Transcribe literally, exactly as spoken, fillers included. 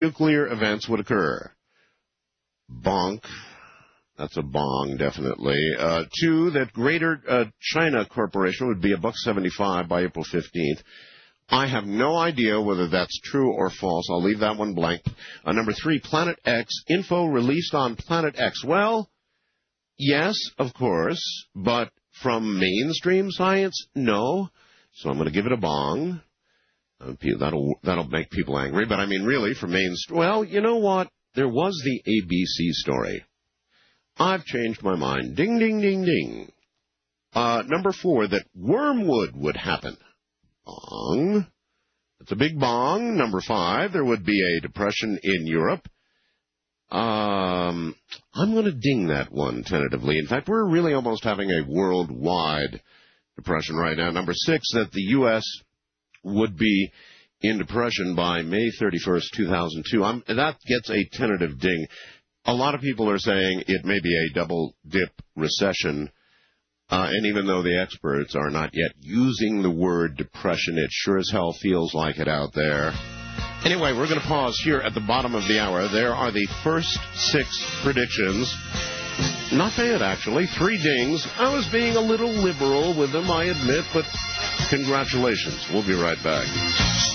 nuclear events would occur. Bonk. That's a bong, definitely. Uh, two, that Greater uh, China Corporation would be a buck seventy-five by April fifteenth. I have no idea whether that's true or false. I'll leave that one blank. Uh, number three, Planet X. Info released on Planet X. Well, yes, of course, but from mainstream science, no. So I'm going to give it a bong. Uh, that'll that'll make people angry. But, I mean, really, for mainstream, well, you know what? There was the A B C story. I've changed my mind. Ding, ding, ding, ding. Uh, number four, that wormwood would happen. Bong. That's a big bong. Number five, there would be a depression in Europe. Um, I'm going to ding that one tentatively. In fact, we're really almost having a worldwide depression right now. Number six, that the U S would be in depression by May thirty-first, two thousand two. I'm, that gets a tentative ding. A lot of people are saying it may be a double-dip recession, uh, and even though the experts are not yet using the word depression, it sure as hell feels like it out there. Anyway, we're going to pause here at the bottom of the hour. There are the first six predictions. Not bad, actually. Three dings. I was being a little liberal with them, I admit, but congratulations. We'll be right back.